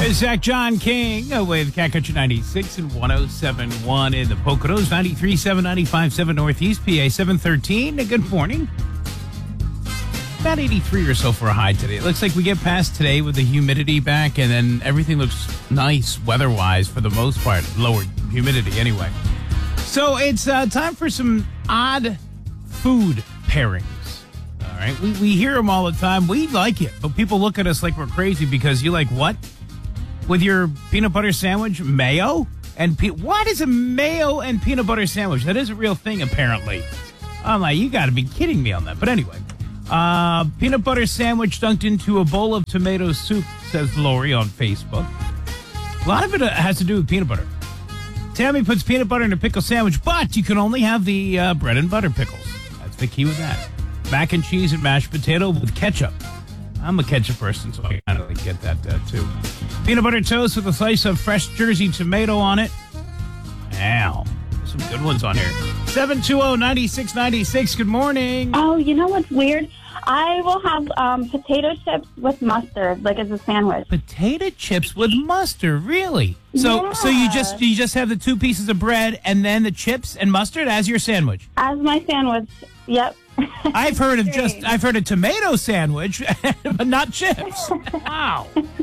This is Zach John King with Cat Country 96 and 107.1 in the Poconos, 93.7, 95.7 Northeast, PA 713. Good morning. About 83 or so for a high today. It looks like we get past today with the humidity back, and then everything looks nice weather-wise for the most part. Lower humidity anyway. So it's time for some odd food pairings. All right, we hear them all the time. We like it, but people look at us like we're crazy because you like what? With your peanut butter sandwich, mayo? What is a mayo and peanut butter sandwich? That is a real thing, apparently. I'm like, you got to be kidding me on that. But anyway, peanut butter sandwich dunked into a bowl of tomato soup, says Lori on Facebook. A lot of it has to do with peanut butter. Tammy puts peanut butter in a pickle sandwich, but you can only have the bread and butter pickles. That's the key with that. Mac and cheese and mashed potato with ketchup. I'm a ketchup person, so I kind of get that too. Peanut butter toast with a slice of fresh Jersey tomato on it. Ow. Some good ones on here. 720-9696. Good morning. Oh, you know what's weird? I will have potato chips with mustard, like as a sandwich. Potato chips with mustard, really? So Yeah. you just have the two pieces of bread and then the chips and mustard as your sandwich. As my sandwich, yep. I've heard of tomato sandwich, but not chips. Wow.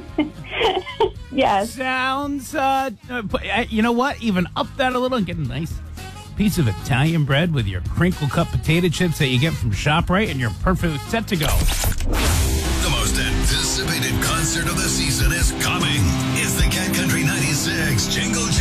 Yes. Sounds, you know what? Even up that a little and get a nice piece of Italian bread with your crinkle cut potato chips that you get from ShopRite, and you're perfect set to go. The most anticipated concert of the season is coming. It's the Cat Country 96 Jingle